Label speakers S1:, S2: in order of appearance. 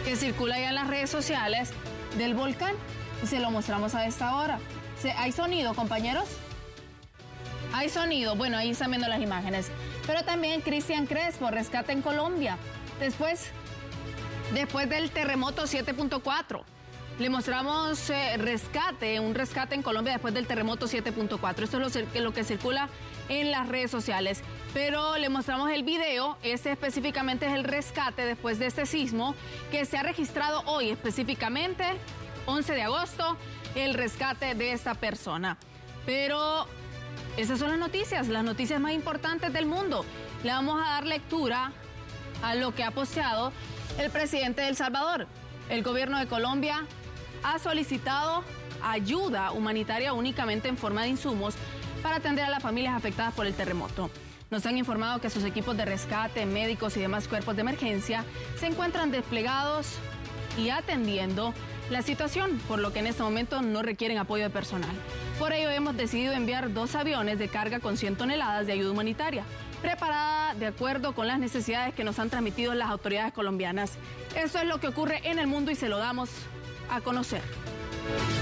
S1: que circula ya en las redes sociales del volcán. Y se lo mostramos a esta hora. ¿Hay sonido, compañeros? Hay sonido. Bueno, ahí están viendo las imágenes. Pero también Cristian Crespo, rescate en Colombia. Después del terremoto 7.4. Le mostramos un rescate en Colombia después del terremoto 7.4. Esto es lo que circula en las redes sociales. Pero le mostramos el video, este específicamente es el rescate después de este sismo que se ha registrado hoy, específicamente 11 de agosto, el rescate de esta persona. Pero esas son las noticias más importantes del mundo. Le vamos a dar lectura a lo que ha posteado el presidente de El Salvador. El gobierno de Colombia ha solicitado ayuda humanitaria únicamente en forma de insumos para atender a las familias afectadas por el terremoto. Nos han informado que sus equipos de rescate, médicos y demás cuerpos de emergencia se encuentran desplegados y atendiendo la situación, por lo que en este momento no requieren apoyo de personal. Por ello hemos decidido enviar 2 aviones de carga con 100 toneladas de ayuda humanitaria, preparada de acuerdo con las necesidades que nos han transmitido las autoridades colombianas. Eso es lo que ocurre en el mundo y se lo damos a conocer.